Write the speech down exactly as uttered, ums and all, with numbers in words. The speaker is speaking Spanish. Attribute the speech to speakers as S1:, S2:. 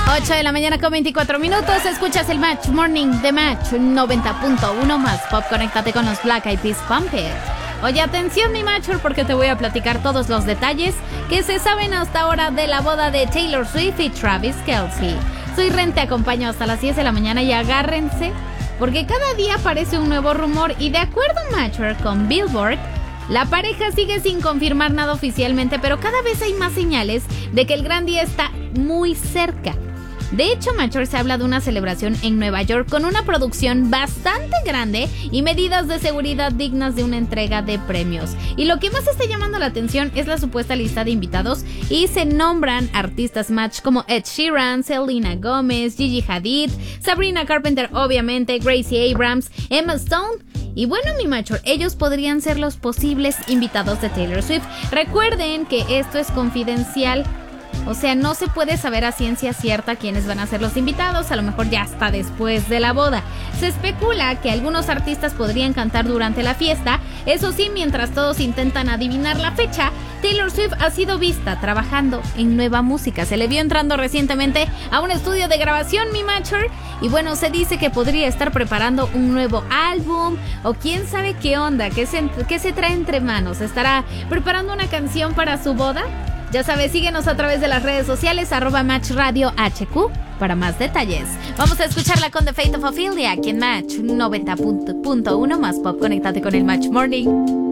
S1: ocho de la mañana con veinticuatro minutos. Escuchas el Match Morning de Match noventa punto uno más Pop. Conéctate con los Black Eyed Peas, Pump It. Oye, atención mi Matcher, porque te voy a platicar todos los detalles que se saben hasta ahora de la boda de Taylor Swift y Travis Kelce. Soy Ren, te acompaño hasta las diez de la mañana y agárrense, porque cada día aparece un nuevo rumor y de acuerdo Matcher con Billboard, la pareja sigue sin confirmar nada oficialmente, pero cada vez hay más señales de que el gran día está muy cerca. De hecho, Matcher, se habla de una celebración en Nueva York con una producción bastante grande y medidas de seguridad dignas de una entrega de premios. Y lo que más está llamando la atención es la supuesta lista de invitados y se nombran artistas Match como Ed Sheeran, Selena Gomez, Gigi Hadid, Sabrina Carpenter, obviamente, Gracie Abrams, Emma Stone. Y bueno, mi Matcher, ellos podrían ser los posibles invitados de Taylor Swift. Recuerden que esto es confidencial. O sea, no se puede saber a ciencia cierta quiénes van a ser los invitados, a lo mejor ya hasta después de la boda. Se especula que algunos artistas podrían cantar durante la fiesta, eso sí, mientras todos intentan adivinar la fecha, Taylor Swift ha sido vista trabajando en nueva música. Se le vio entrando recientemente a un estudio de grabación, mi Matcher, y bueno, se dice que podría estar preparando un nuevo álbum, o quién sabe qué onda, qué se, qué se trae entre manos. ¿Estará preparando una canción para su boda? Ya sabes, síguenos a través de las redes sociales, arroba Match Radio H Q, para más detalles. Vamos a escucharla con The Fate of Ophelia, aquí en Match noventa punto uno más Pop. Conéctate con el Match Morning.